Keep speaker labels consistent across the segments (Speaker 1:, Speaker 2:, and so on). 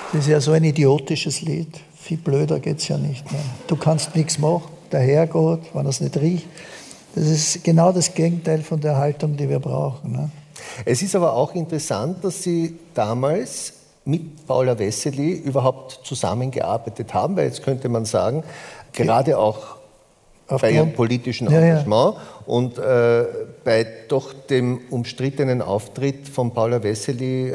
Speaker 1: Das ist ja so ein idiotisches Lied. Viel blöder geht es ja nicht mehr. Du kannst nichts machen, der Herrgott, wenn er es nicht riecht. Das ist genau das Gegenteil von der Haltung, die wir brauchen. Ne?
Speaker 2: Es ist aber auch interessant, dass Sie damals mit Paula Wessely überhaupt zusammengearbeitet haben, weil jetzt könnte man sagen, gerade auch bei Ihrem politischen Engagement und bei doch dem umstrittenen Auftritt von Paula Wessely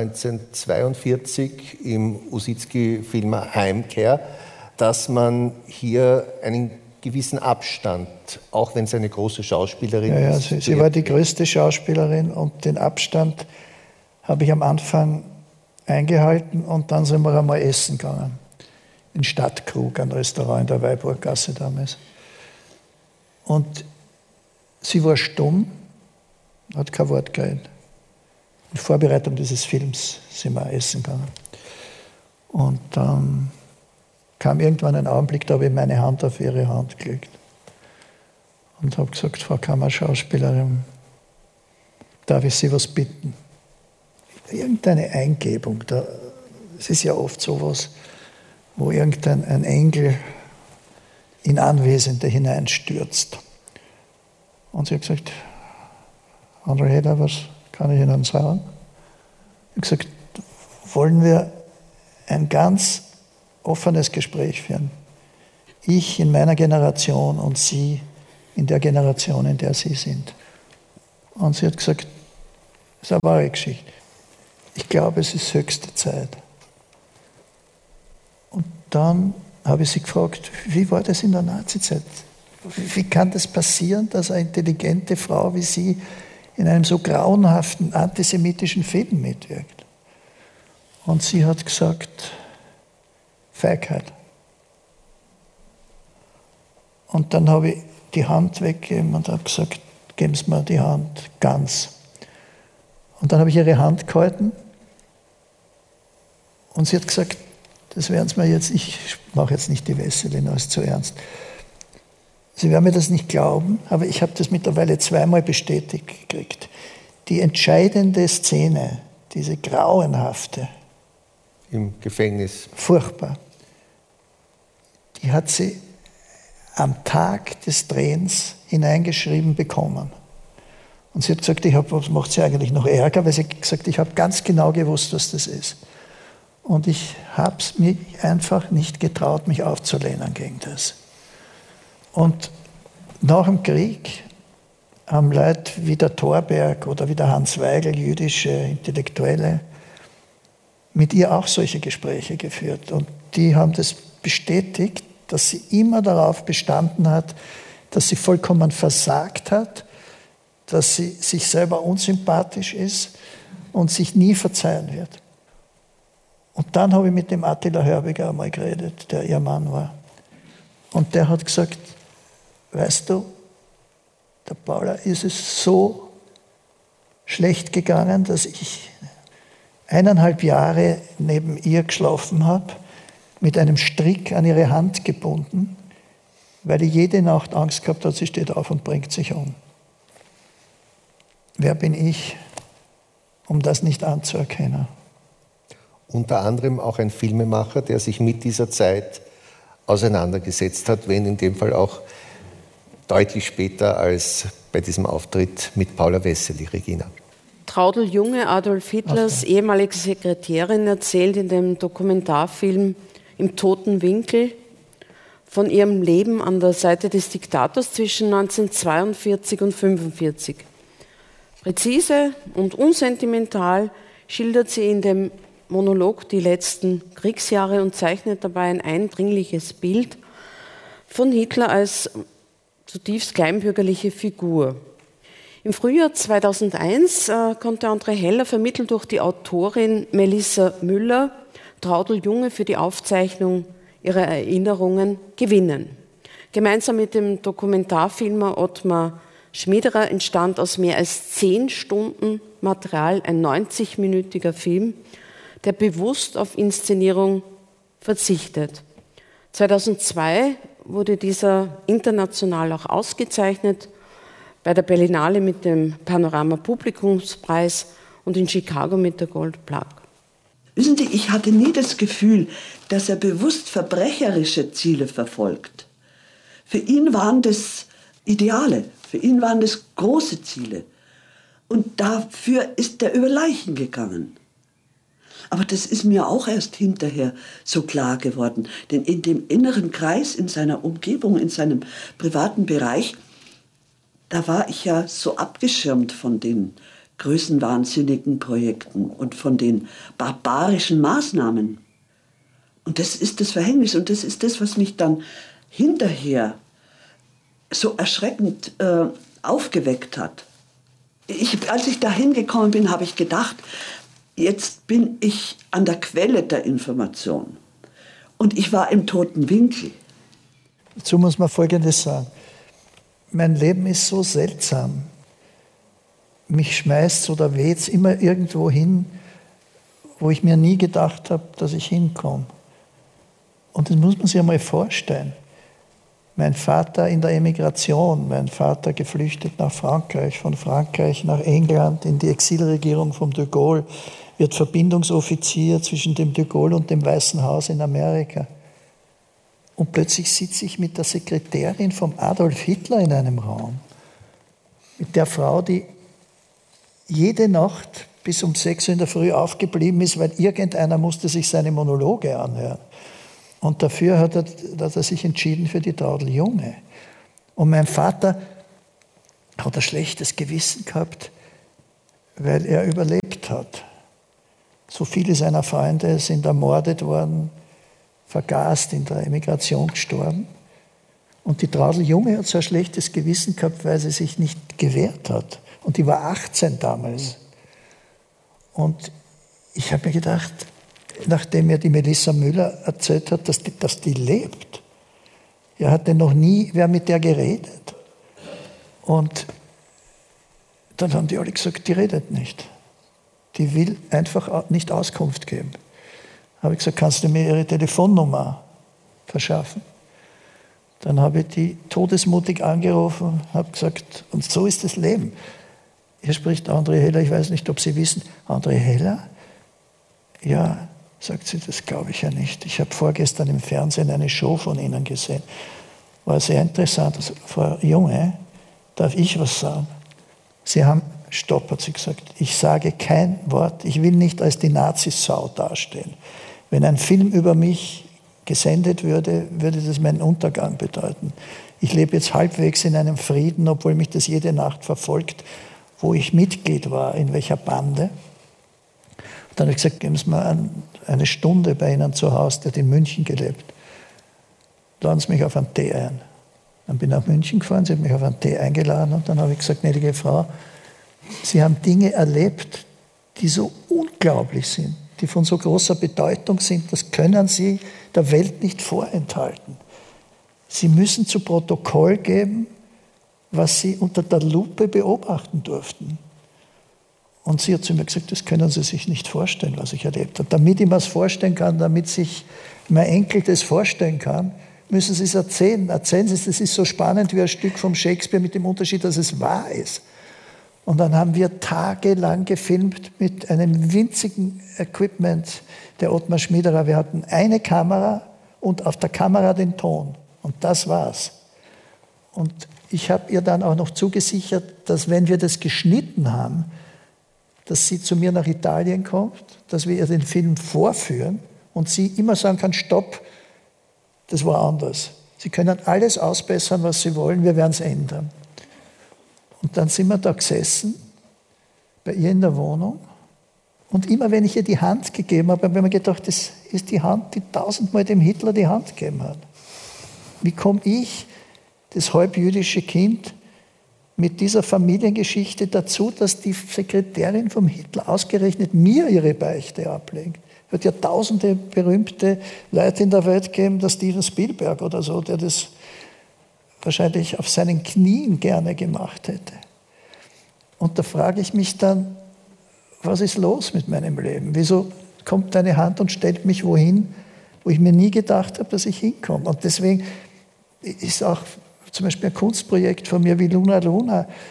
Speaker 2: 1942 im Usitzky-Film Heimkehr, dass man hier einen gewissen Abstand, auch wenn sie eine große Schauspielerin ist.
Speaker 1: Ja, sie war die größte Schauspielerin und den Abstand habe ich am Anfang eingehalten und dann sind wir einmal essen gegangen. In Stadtkrug, ein Restaurant in der Weiburggasse damals. Und sie war stumm, hat kein Wort geredet. In Vorbereitung dieses Films sind wir essen gegangen. Und dann kam irgendwann ein Augenblick, da habe ich meine Hand auf ihre Hand gelegt. Und habe gesagt, Frau Kammerschauspielerin, darf ich Sie was bitten? Irgendeine Eingebung, es ist ja oft sowas, wo irgendein Engel in Anwesende hineinstürzt. Und sie hat gesagt, André Heder, was kann ich Ihnen sagen? Ich habe gesagt, wollen wir ein ganz offenes Gespräch führen? Ich in meiner Generation und Sie in der Generation, in der Sie sind. Und sie hat gesagt, das ist eine wahre Geschichte. Ich glaube, es ist höchste Zeit. Und dann habe ich sie gefragt, wie war das in der Nazizeit? Wie kann das passieren, dass eine intelligente Frau wie Sie in einem so grauenhaften antisemitischen Film mitwirkt? Und sie hat gesagt, Feigheit. Und dann habe ich die Hand weggegeben und habe gesagt, geben Sie mir die Hand ganz. Und dann habe ich ihre Hand gehalten und sie hat gesagt, das werden Sie mir jetzt, ich mache jetzt nicht die Wessely, das ist zu ernst. Sie werden mir das nicht glauben, aber ich habe das mittlerweile zweimal bestätigt gekriegt. Die entscheidende Szene, diese grauenhafte.
Speaker 2: Im Gefängnis.
Speaker 1: Furchtbar. Die hat sie am Tag des Drehens hineingeschrieben bekommen. Und sie hat gesagt, was macht sie eigentlich noch Ärger? Weil sie hat gesagt, ich habe ganz genau gewusst, was das ist. Und ich habe es mir einfach nicht getraut, mich aufzulehnen gegen das. Und nach dem Krieg haben Leute wie der Thorberg oder wie der Hans Weigel, jüdische Intellektuelle, mit ihr auch solche Gespräche geführt. Und die haben das bestätigt, dass sie immer darauf bestanden hat, dass sie vollkommen versagt hat, dass sie sich selber unsympathisch ist und sich nie verzeihen wird. Und dann habe ich mit dem Attila Hörbiger einmal geredet, der ihr Mann war. Und der hat gesagt, weißt du, der Paula ist es so schlecht gegangen, dass ich 1,5 Jahre neben ihr geschlafen habe, mit einem Strick an ihre Hand gebunden, weil ich jede Nacht Angst gehabt habe, sie steht auf und bringt sich um. Wer bin ich, um das nicht anzuerkennen?
Speaker 2: Unter anderem auch ein Filmemacher, der sich mit dieser Zeit auseinandergesetzt hat, wenn in dem Fall auch deutlich später als bei diesem Auftritt mit Paula Wessely, Regina.
Speaker 3: Traudl Junge, Adolf Hitlers ehemalige Sekretärin, erzählt in dem Dokumentarfilm Im toten Winkel von ihrem Leben an der Seite des Diktators zwischen 1942 und 1945. Präzise und unsentimental schildert sie in dem Monolog die letzten Kriegsjahre und zeichnet dabei ein eindringliches Bild von Hitler als zutiefst kleinbürgerliche Figur. Im Frühjahr 2001 konnte André Heller, vermittelt durch die Autorin Melissa Müller, Traudl Junge für die Aufzeichnung ihrer Erinnerungen gewinnen. Gemeinsam mit dem Dokumentarfilmer Ottmar Schmiederer entstand aus mehr als 10 Stunden Material ein 90-minütiger Film, der bewusst auf Inszenierung verzichtet. 2002 wurde dieser international auch ausgezeichnet, bei der Berlinale mit dem Panorama Publikumspreis und in Chicago mit der Gold Plaque.
Speaker 4: Wissen Sie, ich hatte nie das Gefühl, dass er bewusst verbrecherische Ziele verfolgt. Für ihn waren das Ideale, für ihn waren das große Ziele. Und dafür ist er über Leichen gegangen. Aber das ist mir auch erst hinterher so klar geworden. Denn in dem inneren Kreis, in seiner Umgebung, in seinem privaten Bereich, da war ich ja so abgeschirmt von den größenwahnsinnigen Projekten und von den barbarischen Maßnahmen. Und das ist das Verhängnis und das ist das, was mich dann hinterher so erschreckend aufgeweckt hat. Als ich da hingekommen bin, habe ich gedacht, jetzt bin ich an der Quelle der Information. Und ich war im toten Winkel.
Speaker 1: Dazu muss man Folgendes sagen. Mein Leben ist so seltsam. Mich schmeißt oder weht immer irgendwo hin, wo ich mir nie gedacht habe, dass ich hinkomme. Und das muss man sich einmal vorstellen. Mein Vater in der Emigration, mein Vater geflüchtet nach Frankreich, von Frankreich nach England in die Exilregierung von de Gaulle, wird Verbindungsoffizier zwischen dem de Gaulle und dem Weißen Haus in Amerika. Und plötzlich sitze ich mit der Sekretärin von Adolf Hitler in einem Raum. Mit der Frau, die jede Nacht bis um 6 Uhr in der Früh aufgeblieben ist, weil irgendeiner musste sich seine Monologe anhören. Und dafür hat er sich entschieden für die Traudl Junge. Und mein Vater hat ein schlechtes Gewissen gehabt, weil er überlebt hat. So viele seiner Freunde sind ermordet worden, vergast, in der Emigration gestorben. Und die Traudl Junge hat so ein schlechtes Gewissen gehabt, weil sie sich nicht gewehrt hat. Und die war 18 damals. Und ich habe mir gedacht, nachdem mir die Melissa Müller erzählt hat, dass die lebt. Er hatte noch nie wer mit der geredet. Und dann haben die alle gesagt, die redet nicht. Die will einfach nicht Auskunft geben. Habe ich gesagt, kannst du mir ihre Telefonnummer verschaffen? Dann habe ich die todesmutig angerufen, habe gesagt, und so ist das Leben. Hier spricht André Heller, ich weiß nicht, ob Sie wissen, André Heller? Ja, sagt sie, das glaube ich ja nicht. Ich habe vorgestern im Fernsehen eine Show von Ihnen gesehen. War sehr interessant. Also, Frau Junge, darf ich was sagen? Sie haben, stopp, hat sie gesagt, ich sage kein Wort. Ich will nicht als die Nazisau dastehen. Wenn ein Film über mich gesendet würde, würde das meinen Untergang bedeuten. Ich lebe jetzt halbwegs in einem Frieden, obwohl mich das jede Nacht verfolgt, wo ich Mitglied war, in welcher Bande. Dann habe ich gesagt, geben Sie mir eine Stunde bei Ihnen zu Hause, der hat in München gelebt. Laden Sie mich auf einen Tee ein. Dann bin ich nach München gefahren, sie hat mich auf einen Tee eingeladen und dann habe ich gesagt, gnädige Frau, Sie haben Dinge erlebt, die so unglaublich sind, die von so großer Bedeutung sind, das können Sie der Welt nicht vorenthalten. Sie müssen zu Protokoll geben, was Sie unter der Lupe beobachten durften. Und sie hat zu mir gesagt, das können Sie sich nicht vorstellen, was ich erlebt habe. Damit ich mir das vorstellen kann, damit sich mein Enkel das vorstellen kann, müssen Sie es erzählen. Erzählen Sie es, das ist so spannend wie ein Stück vom Shakespeare mit dem Unterschied, dass es wahr ist. Und dann haben wir tagelang gefilmt mit einem winzigen Equipment der Ottmar Schmiederer. Wir hatten eine Kamera und auf der Kamera den Ton. Und das war's. Und ich habe ihr dann auch noch zugesichert, dass wenn wir das geschnitten haben, dass sie zu mir nach Italien kommt, dass wir ihr den Film vorführen und sie immer sagen kann, stopp, das war anders. Sie können alles ausbessern, was Sie wollen, wir werden es ändern. Und dann sind wir da gesessen, bei ihr in der Wohnung. Und immer wenn ich ihr die Hand gegeben habe, habe ich mir gedacht, das ist die Hand, die 1000-mal dem Hitler die Hand gegeben hat. Wie komme ich, das halbjüdische Kind, mit dieser Familiengeschichte dazu, dass die Sekretärin vom Hitler ausgerechnet mir ihre Beichte ablegt? Es wird ja tausende berühmte Leute in der Welt gegeben, der Steven Spielberg oder so, der das wahrscheinlich auf seinen Knien gerne gemacht hätte. Und da frage ich mich dann, was ist los mit meinem Leben? Wieso kommt deine Hand und stellt mich wohin, wo ich mir nie gedacht habe, dass ich hinkomme? Und deswegen ist auch zum Beispiel ein Kunstprojekt von mir wie Luna Luna,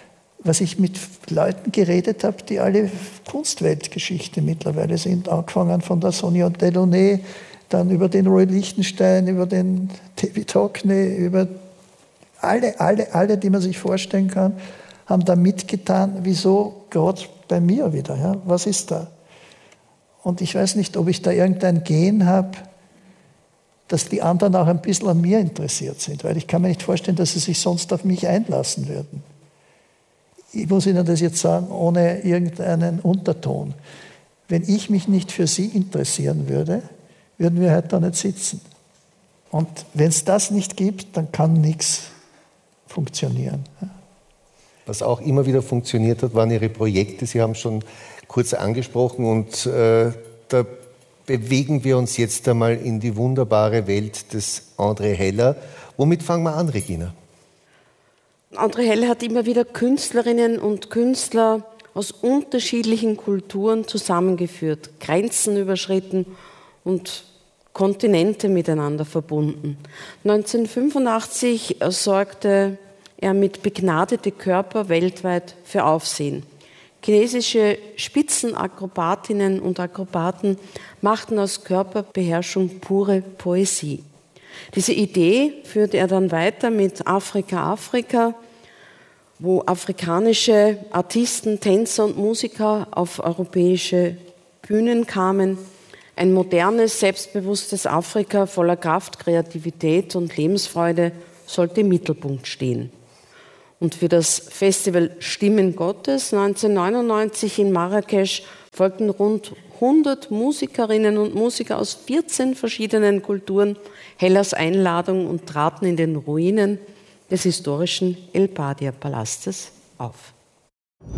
Speaker 1: was ich mit Leuten geredet habe, die alle Kunstweltgeschichte mittlerweile sind, angefangen von der Sonia Delaunay, dann über den Roy Lichtenstein, über den David Hockney, über alle, die man sich vorstellen kann, haben da mitgetan. Wieso gerade bei mir wieder? Ja? Was ist da? Und ich weiß nicht, ob ich da irgendein Gen habe, dass die anderen auch ein bisschen an mir interessiert sind, weil ich kann mir nicht vorstellen, dass sie sich sonst auf mich einlassen würden. Ich muss Ihnen das jetzt sagen, ohne irgendeinen Unterton. Wenn ich mich nicht für Sie interessieren würde, würden wir heute da nicht sitzen. Und wenn es das nicht gibt, dann kann nichts funktionieren.
Speaker 2: Was auch immer wieder funktioniert hat, waren Ihre Projekte. Sie haben es schon kurz angesprochen und da bewegen wir uns jetzt einmal in die wunderbare Welt des André Heller. Womit fangen wir an, Regina?
Speaker 3: André Heller hat immer wieder Künstlerinnen und Künstler aus unterschiedlichen Kulturen zusammengeführt, Grenzen überschritten und Kontinente miteinander verbunden. 1985 sorgte er mit Begnadete Körper weltweit für Aufsehen. Chinesische Spitzenakrobatinnen und Akrobaten machten aus Körperbeherrschung pure Poesie. Diese Idee führte er dann weiter mit Afrika, wo afrikanische Artisten, Tänzer und Musiker auf europäische Bühnen kamen. Ein modernes, selbstbewusstes Afrika voller Kraft, Kreativität und Lebensfreude sollte im Mittelpunkt stehen. Und für das Festival Stimmen Gottes 1999 in Marrakesch folgten rund 100 Musikerinnen und Musiker aus 14 verschiedenen Kulturen Hellers Einladung und traten in den Ruinen des historischen El Badia Palastes auf.